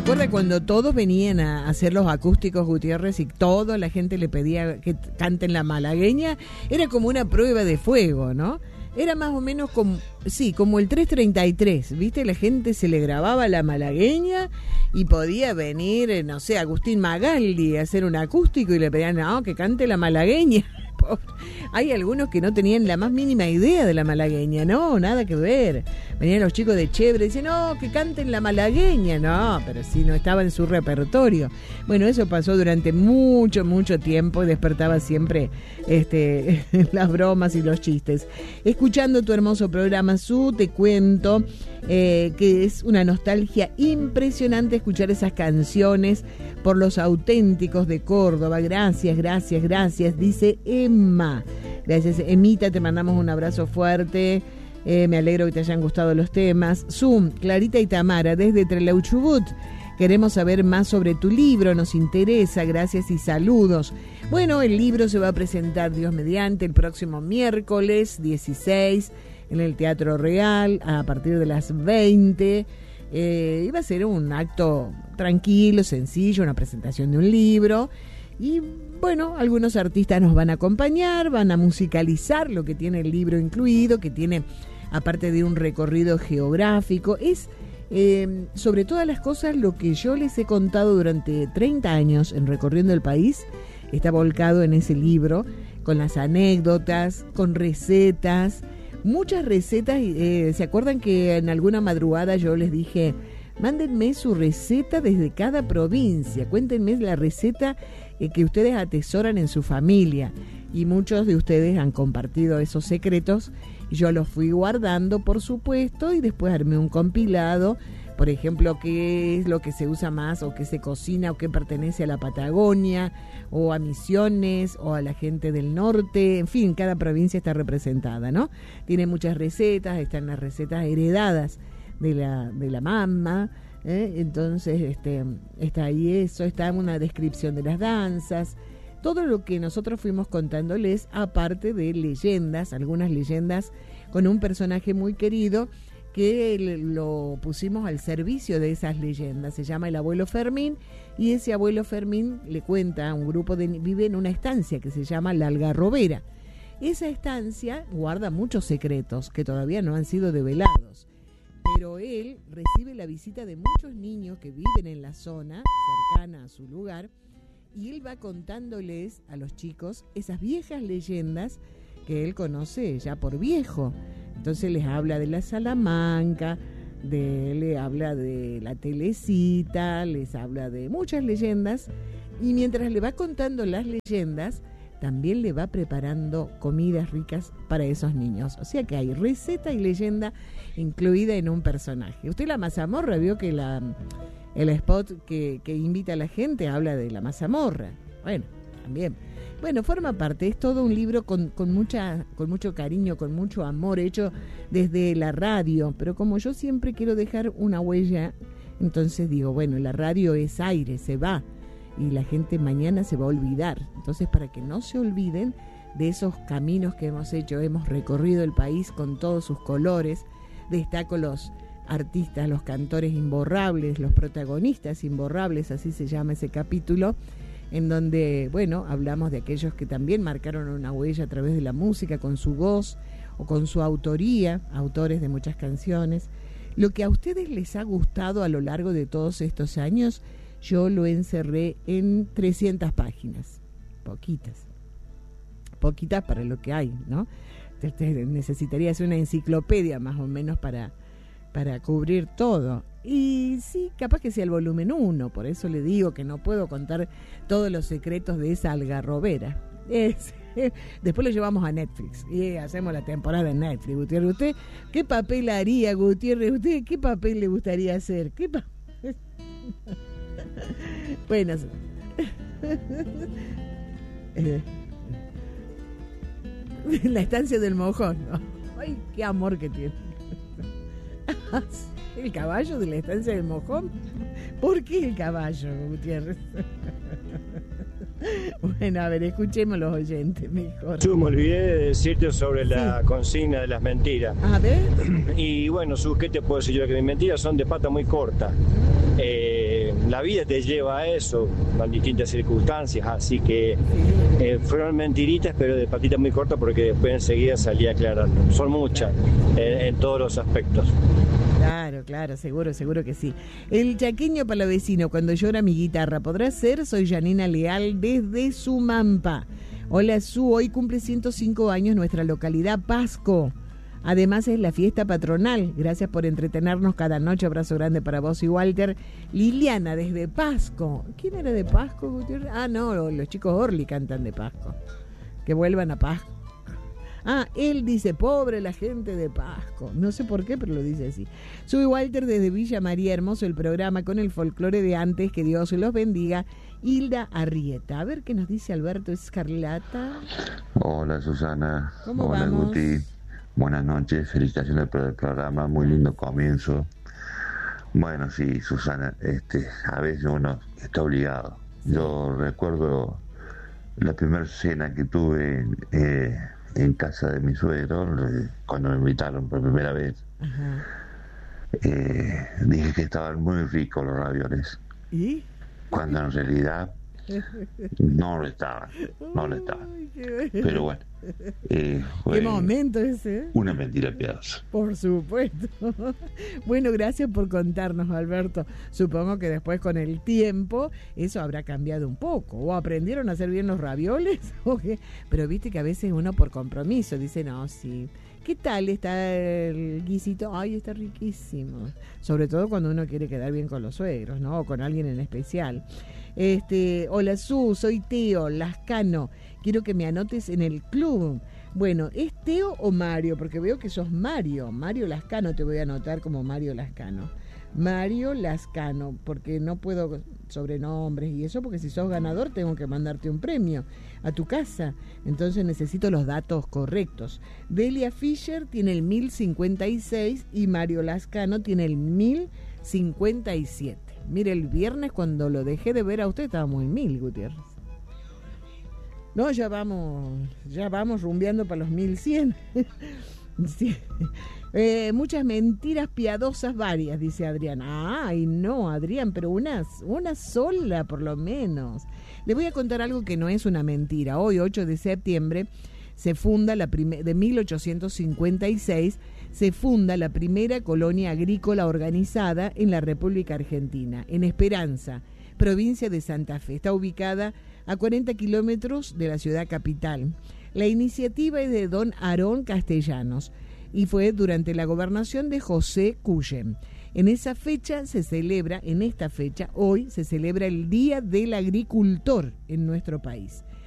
acuerda cuando todos venían a hacer los acústicos, Gutiérrez, y toda la gente le pedía que canten la malagueña? Era como una prueba de fuego, ¿no? Era más o menos como, sí, como el 333, ¿viste? La gente se le grababa la malagueña y podía venir, no sé, Agustín Magaldi a hacer un acústico y le pedían, no, que cante la malagueña. Hay algunos que no tenían la más mínima idea de la malagueña, no, nada que ver. Venían los chicos de Chévere y decían, no, que canten la malagueña, no, pero sí, no estaba en su repertorio. Bueno, eso pasó durante mucho tiempo y despertaba siempre las bromas y los chistes. Escuchando tu hermoso programa, Su, te cuento que es una nostalgia impresionante escuchar esas canciones por los auténticos de Córdoba. Gracias, dice Emma. Gracias, Emita, te mandamos un abrazo fuerte. Me alegro que te hayan gustado los temas. Zoom, Clarita y Tamara, desde Trelew Chubut. Queremos saber más sobre tu libro, nos interesa, gracias y saludos. Bueno, el libro se va a presentar, Dios mediante, el próximo miércoles 16 en el Teatro Real a partir de las 20. Iba a ser un acto tranquilo, sencillo, una presentación de un libro. Y bueno, algunos artistas nos van a acompañar, van a musicalizar lo que tiene el libro incluido, que tiene, aparte de un recorrido geográfico, es sobre todas las cosas lo que yo les he contado durante 30 años en Recorriendo el País, está volcado en ese libro, con las anécdotas, con recetas, muchas recetas. ¿Se acuerdan que en alguna madrugada yo les dije, mándenme su receta desde cada provincia, cuéntenme la receta que ustedes atesoran en su familia? Y muchos de ustedes han compartido esos secretos. Yo los fui guardando, por supuesto, y después armé un compilado. Por ejemplo, qué es lo que se usa más o qué se cocina o qué pertenece a la Patagonia o a Misiones o a la gente del norte. En fin, cada provincia está representada, ¿no? Tiene muchas recetas, están las recetas heredadas de la mamá. Entonces está ahí eso, está una descripción de las danzas, todo lo que nosotros fuimos contándoles, aparte de leyendas, algunas leyendas con un personaje muy querido que lo pusimos al servicio de esas leyendas. Se llama el abuelo Fermín, y ese abuelo Fermín le cuenta a un grupo vive en una estancia que se llama La Algarrobera. Esa estancia guarda muchos secretos que todavía no han sido develados, pero él recibe la visita de muchos niños que viven en la zona cercana a su lugar, y él va contándoles a los chicos esas viejas leyendas que él conoce ya por viejo. Entonces les habla de la Salamanca, le habla de la Telecita, les habla de muchas leyendas, y mientras le va contando las leyendas, también le va preparando comidas ricas para esos niños. O sea que hay receta y leyenda incluida en un personaje. Usted la mazamorra, vio que el spot que invita a la gente habla de la mazamorra. Bueno, también. Bueno, forma parte, es todo un libro con mucho cariño, con mucho amor, hecho desde la radio. Pero como yo siempre quiero dejar una huella, entonces digo, bueno, la radio es aire, se va. Y la gente mañana se va a olvidar. Entonces, para que no se olviden de esos caminos que hemos hecho, hemos recorrido el país con todos sus colores. Destaco los artistas, los cantores imborrables, los protagonistas imborrables, así se llama ese capítulo, en donde, bueno, hablamos de aquellos que también marcaron una huella a través de la música, con su voz o con su autoría, autores de muchas canciones. Lo que a ustedes les ha gustado a lo largo de todos estos años, yo lo encerré en 300 páginas, poquitas para lo que hay, ¿no? Necesitarías una enciclopedia más o menos para cubrir todo. Y sí, capaz que sea el volumen 1, por eso le digo que no puedo contar todos los secretos de esa algarrobera. Después lo llevamos a Netflix y hacemos la temporada en Netflix. Gutiérrez, ¿usted qué papel haría, Gutiérrez? ¿Usted qué papel le gustaría hacer? Bueno, la estancia del mojón, ¿no? Ay, qué amor que tiene. ¿El caballo de la estancia del mojón? ¿Por qué el caballo, Gutiérrez? Bueno, a ver, escuchemos los oyentes mejor. Yo me olvidé de decirte sobre la consigna de las mentiras. A ver. Y bueno, ¿qué te puedo decir yo? Que mis mentiras son de pata muy corta. la vida te lleva a eso, en distintas circunstancias, así que fueron mentiritas, pero de patita muy corta, porque después enseguida salía aclarando. Son muchas, en todos los aspectos. Claro, seguro que sí. El chaqueño palavecino, cuando llora mi guitarra, ¿podrá ser? Soy Janina Leal desde Sumampa. Hola Su, hoy cumple 105 años nuestra localidad Pasco. Además es la fiesta patronal. Gracias por entretenernos cada noche. Abrazo grande para vos y Walter. Liliana desde Pasco. ¿Quién era de Pasco, Gutiérrez? Ah, no, los chicos Orly cantan de Pasco. Que vuelvan a Pasco. Ah, él dice, pobre la gente de Pasco. No sé por qué, pero lo dice así. Soy Walter desde Villa María, hermoso el programa con el folclore de antes, que Dios los bendiga. Hilda Arrieta. A ver qué nos dice Alberto Escarlata. Hola Susana. ¿Cómo Hola vamos? Guti. Buenas noches, felicitaciones por el programa, muy lindo comienzo. Bueno, sí, Susana, a veces uno está obligado. Yo recuerdo la primera cena que tuve en casa de mi suegro, cuando me invitaron por primera vez. Ajá. Dije que estaban muy ricos los ravioles. ¿Y? Cuando en realidad no lo estaban. Pero bueno. Qué momento ese. Una mentira piadosa. Por supuesto. Bueno, gracias por contarnos, Alberto. Supongo que después con el tiempo eso habrá cambiado un poco. ¿O aprendieron a hacer bien los ravioles? ¿O qué? Pero viste que a veces uno por compromiso dice, no, sí. ¿Qué tal está el guisito? Ay, está riquísimo. Sobre todo cuando uno quiere quedar bien con los suegros, ¿no? O con alguien en especial. Hola Su, soy Teo Lascano. Quiero que me anotes en el club. Bueno, ¿es Teo o Mario? Porque veo que sos Mario. Mario Lascano, te voy a anotar como Mario Lascano. Mario Lascano, porque no puedo sobrenombres y eso, porque si sos ganador tengo que mandarte un premio a tu casa. Entonces necesito los datos correctos. Delia Fischer tiene el 1056 y Mario Lascano tiene el 1057. Mire, el viernes cuando lo dejé de ver a usted estábamos en 1000, Gutiérrez. No, ya vamos rumbeando para los 1100. Sí. Muchas mentiras piadosas varias, dice Adrián. Ay, no, Adrián, pero una sola por lo menos. Le voy a contar algo que no es una mentira. Hoy, 8 de septiembre, se funda de 1856, se funda la primera colonia agrícola organizada en la República Argentina, en Esperanza, provincia de Santa Fe. Está ubicada a 40 kilómetros de la ciudad capital. La iniciativa es de don Aarón Castellanos y fue durante la gobernación de José Cuyen. En esta fecha, hoy se celebra el Día del Agricultor en nuestro país.